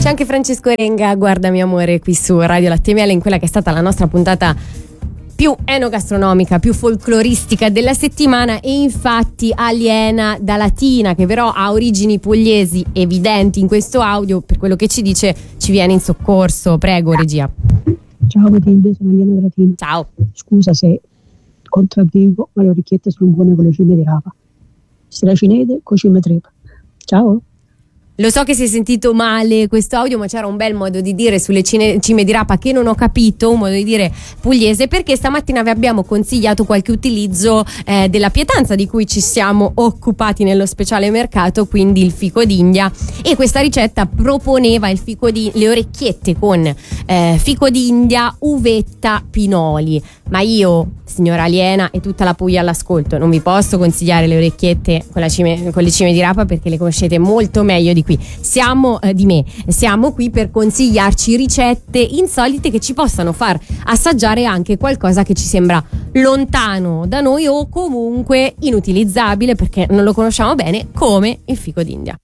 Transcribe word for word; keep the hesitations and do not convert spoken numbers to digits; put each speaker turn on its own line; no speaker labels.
C'è anche Francesco Renga, guardami amore, qui su Radio Latte e Miele, in quella che è stata la nostra puntata più enogastronomica, più folcloristica della settimana, e infatti aliena da Latina, che però ha origini pugliesi evidenti in questo audio, per quello che ci dice ci viene in soccorso. Prego regia.
Ciao Matilde, sono Aliena da Latina.
Ciao.
Scusa se contraddico, ma le orecchiette sono buone con le cime di rapa. Stracinete con cime trepa. Ciao.
Lo so che si è sentito male questo audio, ma c'era un bel modo di dire sulle cine, cime di rapa che non ho capito, un modo di dire pugliese, perché stamattina vi abbiamo consigliato qualche utilizzo eh, della pietanza di cui ci siamo occupati nello speciale mercato, quindi il fico d'India, e questa ricetta proponeva il fico di, le orecchiette con eh, fico d'India, uvetta, pinoli. Ma io, signora Aliena e tutta la Puglia all'ascolto, non vi posso consigliare le orecchiette con, la cime, con le cime di rapa, perché le conoscete molto meglio di qui. Siamo eh, di me, siamo qui per consigliarci ricette insolite che ci possano far assaggiare anche qualcosa che ci sembra lontano da noi o comunque inutilizzabile perché non lo conosciamo bene, come il fico d'India.